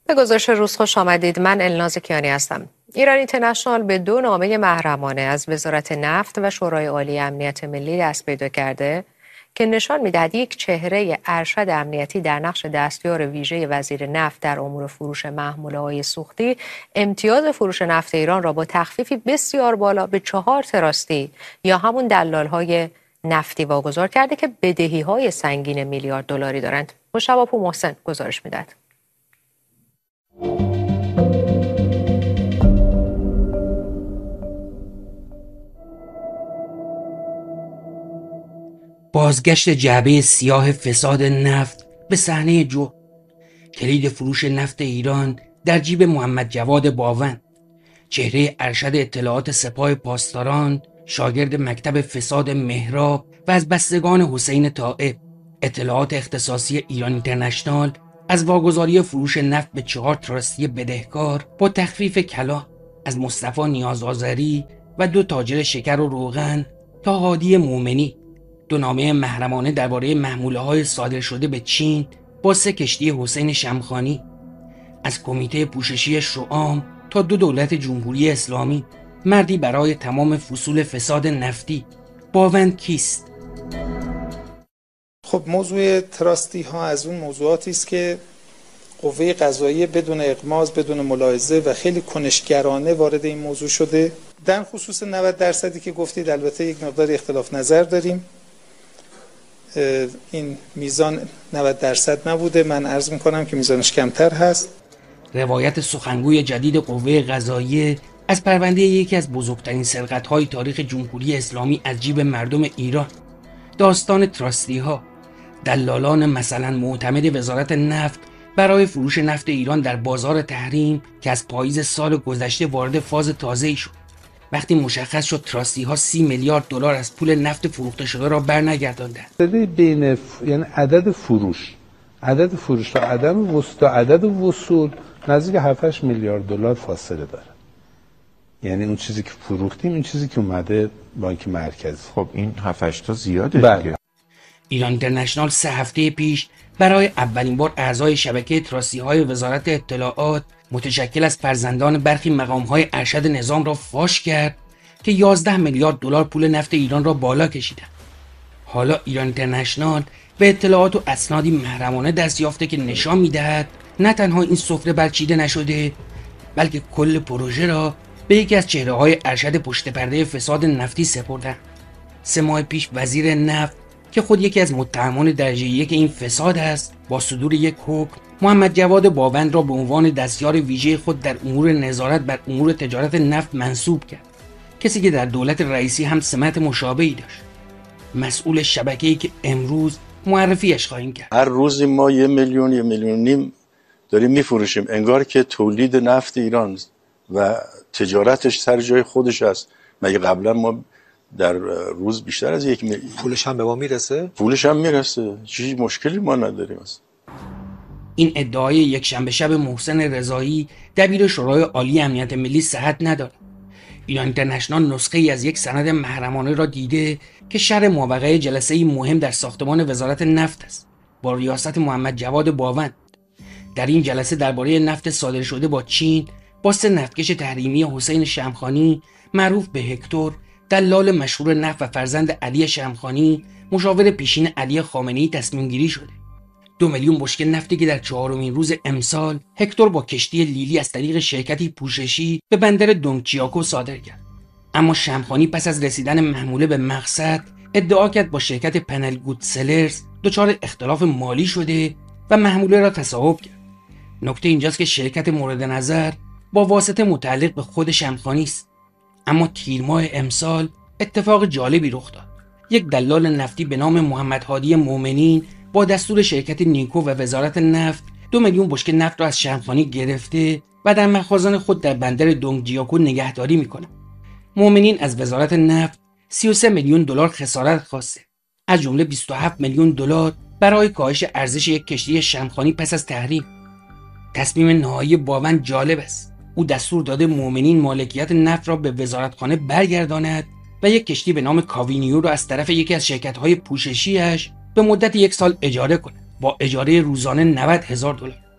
به گزارش روز خوش آمدید. من الناز کیانی هستم. ایران اینترنشنال به 2 نامه محرمانه از وزارت نفت و شورای عالی امنیت ملی دست پیدا کرده که نشان می‌دهد یک چهره ارشد امنیتی در نقش دستیار ویژه وزیر نفت در امور فروش محموله‌های سوختی امتیاز فروش نفت ایران را با تخفیفی بسیار بالا به 4 تراستی یا همون دلال‌های نفتی واگذار کرده که بدهی‌های سنگین میلیارد دلاری دارند. مشتبه محسن گزارش می‌دهد. بازگشت جعبه سیاه فساد نفت به صحنه جو. کلید فروش نفت ایران در جیب محمد جواد باون، چهره ارشد اطلاعات سپاه پاسداران، شاگرد مکتب فساد مهراب و از بستگان حسین طائب. اطلاعات اختصاصی ایران اینترنشنال از واگذاری فروش نفت به 4 تراستی بدهکار با تخفیف کلان، از مصطفی نیاز آذری و 2 تاجر شکر و روغن تا هادی مومنی. 2 نامه محرمانه درباره محموله‌های صادر شده به چین با 3 کشتی حسین شمخانی. از کمیته پوششی شعام تا 2 دولت جمهوری اسلامی، مردی برای تمام فصول فساد نفتی. باوند کیست؟ خب موضوع تراستی ها از اون موضوعاتی است که قوه قضاییه بدون اغماض، بدون ملاحظه و خیلی کنشگرانه وارد این موضوع شده. در خصوص 90% که گفتید البته یک مقدار اختلاف نظر داریم. این میزان 90% نبوده، من عرض میکنم که میزانش کمتر هست. روایت سخنگوی جدید قوه قضاییه از پرونده یکی از بزرگترین سرقت‌های تاریخ جمهوری اسلامی از جیب مردم ایران. داستان تراستی ها، دلالان مثلا معتمد وزارت نفت برای فروش نفت ایران در بازار تحریم که از پاییز سال گذشته وارد فاز تازه‌ای شد. وقتی مشخص شد تراستی ها 30 میلیارد دلار از پول نفت فروخته شده را برنگرداندند. بین یعنی عدد فروش تا عدد وصول نزدیک 7-8 میلیارد دلار فاصله داره. یعنی اون چیزی که فروختیم، این چیزی که اومده بانک مرکزی. خب این 7-8 تا زیاده. بله. ایران اینترنشنال 3 هفته پیش برای اولین بار اعضای شبکه تراستی های وزارت اطلاعات متشکل از فرزندان برخی مقام های ارشد نظام را فاش کرد که 11 میلیارد دلار پول نفت ایران را بالا کشیدند. حالا ایران اینترنشنال به اطلاعات و اسنادی محرمانه دست یافته که نشان می‌دهد نه تنها این سفره برچیده نشده، بلکه کل پروژه را به یکی از چهره‌های ارشد پشت پرده فساد نفتی سپردند. 3 ماه پیش وزیر نفت که خود یکی از متهمان درجه 1 این فساد است، با صدور یک حکم محمد جواد باوند را به عنوان دستیار ویژه خود در امور نظارت بر امور تجارت نفت منصوب کرد. کسی که در دولت رئیسی هم سمت مشابهی داشت. مسئول شبکه‌ای که امروز معرفیش خواهیم کرد. هر روزی ما 1 میلیون 1.5 میلیون داریم میفروشیم، انگار که تولید نفت ایران و تجارتش سر جای خودش است. مگه قبلا ما در روز بیشتر از 1 میلیون پولش هم به ما میرسه؟ پولش هم میرسه، چیزی مشکلی ما نداریم است. این ادعای یکشنبه شب محسن رضایی دبیر شورای عالی امنیت ملی صحت ندارد. ایران اینترنشنال نسخه ای از یک سند محرمانه را دیده که شرح ماوقع جلسه‌ای مهم در ساختمان وزارت نفت است با ریاست محمد جواد باوند. در این جلسه درباره نفت صادر شده با چین با 3 نفتکش تحریمی حسین شمخانی معروف به هکتور، دلال مشهور نفت و فرزند علی شمخانی، مشاور پیشین علی خامنه‌ای تصمیم گیری شده. 2 میلیون بشکه نفتی که در 4مین روز امسال هکتور با کشتی لیلی از طریق شرکتی پوششی به بندر دونگچیاکو صادر کرد. اما شمخانی پس از رسیدن محموله به مقصد ادعا کرد با شرکت پنل گود سلرز دچار اختلاف مالی شده و محموله را تصاحب کرد. نکته اینجاست که شرکت مورد نظر با واسطه متعلق به خود شمخانی است. اما تیر ماه امسال اتفاق جالبی رخ داد. یک دلال نفتی به نام محمد هادی مومنین با دستور شرکت نیکو و وزارت نفت 2 میلیون بشکه نفت را از شمخانی گرفته و در مخازن خود در بندر دونگجیاکو نگهداری میکنه. مومنین از وزارت نفت 33 میلیون دلار خسارت خواسته، از جمله 27 میلیون دلار برای کاهش ارزش یک کشتی شمخانی پس از تحریم. تصمیم نهایی باوند جالب است. او دستور داده مومنین مالکیت نفت را به وزارتخانه برگرداند و یک کشتی به نام کاوینیو را از طرف یکی از شرکت‌های پوششی‌اش به مدت 1 سال اجاره کند با اجاره روزانه 90,000 دلار.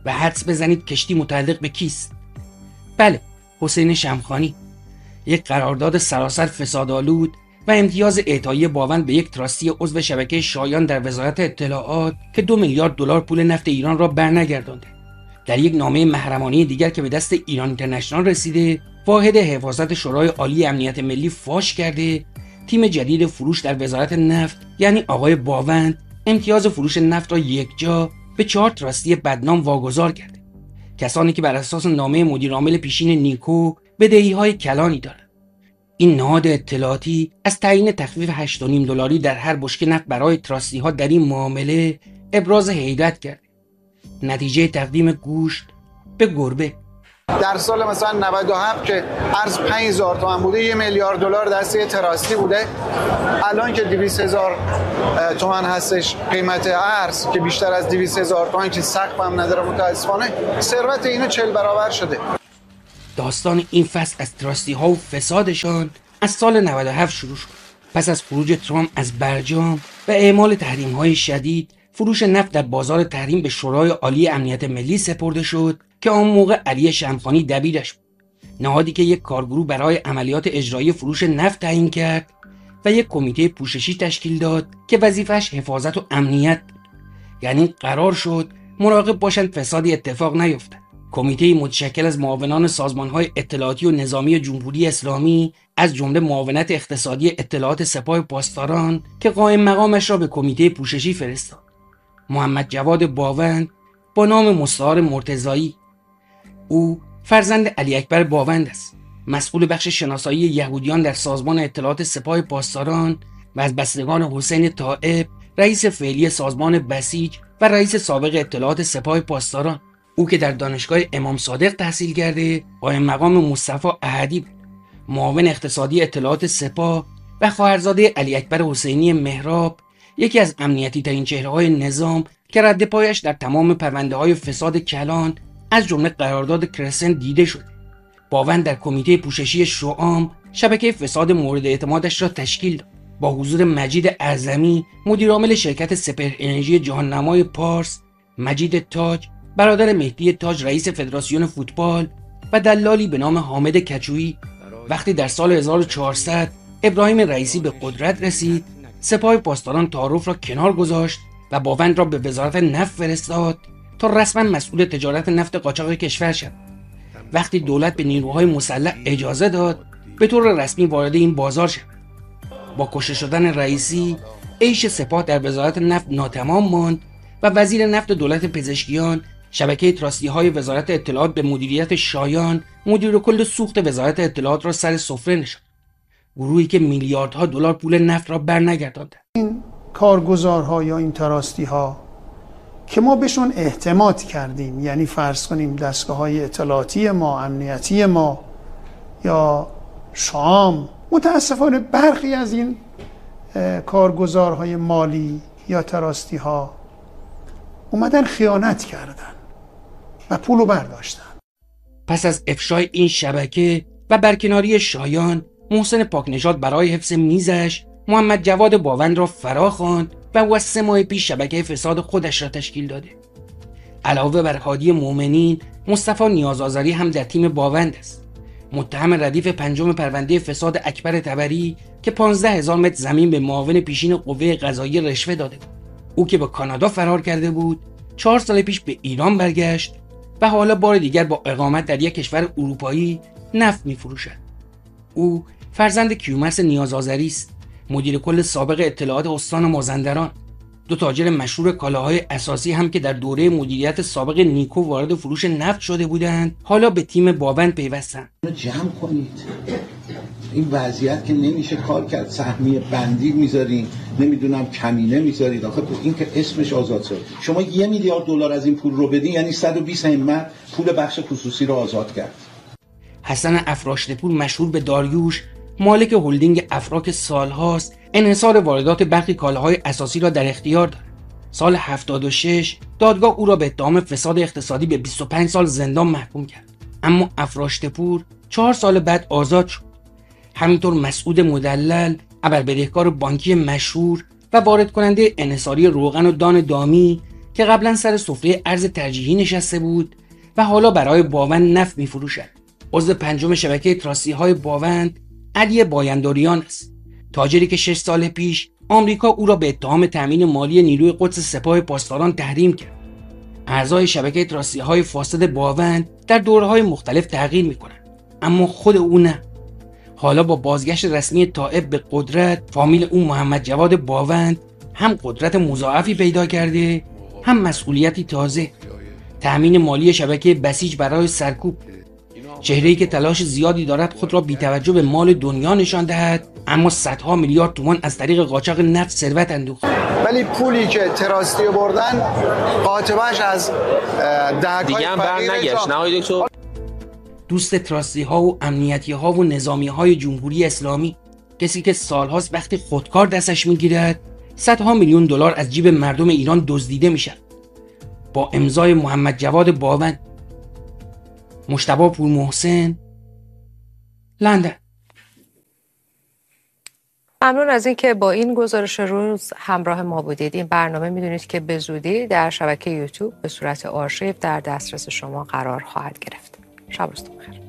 و حدس بزنید کشتی متعلق به کیست؟ بله، حسین شمخانی. یک قرارداد سراسر فسادآلود و امتیاز اعطایی باوند به یک تراستی عضو شبکه شایان در وزارت اطلاعات که 2 میلیارد دلار پول نفت ایران را برنگردانده. در یک نامه محرمانه دیگر که به دست ایران اینترنشنال رسیده، واحد حفاظت شورای عالی امنیت ملی فاش کرده تیم جدید فروش در وزارت نفت یعنی آقای باوند امتیاز فروش نفت را یکجا به 4 تراستی بدنام واگذار کرده. کسانی که بر اساس نامه مدیرعامل پیشین نیکو بدهی‌های کلانی دارند. این نهاد اطلاعاتی از تعیین تخفیف 8.5 دلاری در هر بشکه نفت برای تراستی ها در این معامله ابراز حیرت کرده. نتیجه تقدیم گوشت به گربه. در سال مثلا 97 که ارز 5000 تومان بوده 1 میلیارد دلار دست یه تراستی بوده. الان که 200,000 تومان هستش قیمت ارز که بیشتر از 200,000 تومان که سقف هم نداره متاسفانه، ثروت اینو 40 برابر شده. داستان این فصل از تراستی ها و فسادشان از سال 97 شروع شد. پس از خروج ترامپ از برجام و اعمال تحریم های شدید، فروش نفت در بازار تحریم به شورای عالی امنیت ملی سپرده شد که آن موقع علی شمخانی دبیرش بود. نهادی که یک کارگروه برای عملیات اجرایی فروش نفت تعیین کرد و یک کمیته پوششی تشکیل داد که وظیفه‌اش حفاظت و امنیت بود. یعنی قرار شد مراقب باشند فسادی اتفاق نیفتد. کمیته متشکل از معاونان سازمان‌های اطلاعاتی و نظامی جمهوری اسلامی از جمله معاونت اقتصادی اطلاعات سپاه پاسداران که قائم مقامش را به کمیته پوششی فرستاد. محمد جواد باوند با نام مستعار مرتضایی. او فرزند علی اکبر باوند است، مسئول بخش شناسایی یهودیان در سازمان اطلاعات سپاه پاسداران و از بستگان حسین طائب، رئیس فعلی سازمان بسیج و رئیس سابق اطلاعات سپاه پاسداران. او که در دانشگاه امام صادق تحصیل کرده، قائم مقام مصطفی احدی بود، معاون اقتصادی اطلاعات سپاه و خواهرزاده علی اکبر حسینی مهراب، یکی از امنیتی ترین چهره‌های نظام که رد پایش در تمام پرونده‌های فساد کلان از جمله قرارداد کرسنت دیده شد. باوند در کمیته پوششی شعام شبکه فساد مورد اعتمادش را تشکیل داد. با حضور مجید اعظمی، مدیرعامل شرکت سپهر انرژی جهاننمای پارس، مجید تاج، برادر مهدی تاج رئیس فدراسیون فوتبال و دلالی به نام حامد کچویی. وقتی در سال 1400 ابراهیم رئیسی به قدرت رسید، سپاه پاسداران تعارف را کنار گذاشت و باوند را به وزارت نفت فرستاد تا رسما مسئول تجارت نفت قاچاق کشور شد. وقتی دولت به نیروهای مسلح اجازه داد به طور رسمی وارد این بازار شد. با کشته شدن رئیسی، عیش سپاه در وزارت نفت ناتمام ماند و وزیر نفت دولت پزشکیان شبکه تراستی های وزارت اطلاعات به مدیریت شایان مدیر کل سوخت وزارت اطلاعات را سر سفره نشاند. گروهی که میلیاردها دلار پول نفت را برنگرداند. این کارگزارها یا این تراستی ها که ما بهشون اعتماد کردیم، یعنی فرض کنیم دستگاه‌های اطلاعاتی ما، امنیتی ما یا شام، متاسفانه برخی از این کارگزارهای مالی یا تراستی ها اومدن خیانت کردن و پولو برداشتن. پس از افشای این شبکه و برکناری شایان، محسن پاکنژاد برای حفظ میزش محمد جواد باوند را فرا خواند و او از 3 ماه پیش شبکه فساد خودش را تشکیل داده. علاوه بر هادی مومنین، مصطفی نیازآذری هم در تیم باوند است. متهم ردیف 5 پرونده فساد اکبر طبری که 15,000 متر زمین به معاون پیشین قوه قضاییه رشوه داده بود. او که به کانادا فرار کرده بود، 4 سال پیش به ایران برگشت و حالا بار دیگر با اقامت در یک کشور اروپایی نفت می‌فروشد. او فرزند کیومرث نیازآذری است، مدیر کل سابق اطلاعات استان مازندران. 2 تاجر مشهور کالاهای اساسی هم که در دوره مدیریت سابق نیکو وارد فروش نفت شده بودند، حالا به تیم باوند پیوستند. جمع کنید. این وضعیت که نمیشه کار کرد، سهمیه بندی میذارین، نمیدونم کمینه میذارید. آخه این که اسمش آزادسازی. شما 1 میلیارد دلار از این پول رو بدین، یعنی 120 همت پول بخش خصوصی رو آزاد کرد. حسن افراشتپور مشهور به داریوش، مالک هلدینگ افراک سالهاست انحصار واردات برخی کالاهای اساسی را در اختیار دارد. سال 76 دادگاه او را به اتهام فساد اقتصادی به 25 سال زندان محکوم کرد، اما افراشتپور 4 سال بعد آزاد شد. همینطور مسعود مدلل، ابربدهکار بانکی مشهور و وارد کننده انحصاری روغن و دان دامی که قبلا سر سفره ارز ترجیحی نشسته بود و حالا برای باوند نفت می‌فروشد. عضو پنجم شبکه تراستی‌های باوند علی باینداریان است، تاجری که 6 سال پیش آمریکا او را به اتهام تامین مالی نیروی قدس سپاه پاسداران تحریم کرد. اعضای شبکه تراستی‌های فاسد باوند در دوره‌های مختلف تغییر می‌کنند، اما خود او نه. حالا با بازگشت رسمی طائب به قدرت، فامیل او محمد جواد باوند هم قدرت مضاعفی پیدا کرده، هم مسئولیتی تازه. تأمین مالی شبکه بسیج برای سرکوب، چهره‌ای که تلاش زیادی دارد خود را بی توجه به مال دنیا نشان دهد، اما صدها میلیارد تومان از طریق قاچاق نفت ثروت اندوخت. ولی پولی که تراستی بردن قاطبه‌اش از دیگه هم برنگشت. نه دکتر، دوست تراستی ها و امنیتی ها و نظامی های جمهوری اسلامی، کسی که سالهاست وقتی خودکار دستش میگیرد صدها میلیون دلار از جیب مردم ایران دزدیده میشد. با امضای محمد جواد باوند. مجتبی پورمحسن، لندن. ممنون از اینکه با این گزارش روز همراه ما بودید. این برنامه میدونید که به زودی در شبکه یوتیوب به صورت آرشیو در دسترس شما قرار خواهد گرفت. شب روزتون بخیر.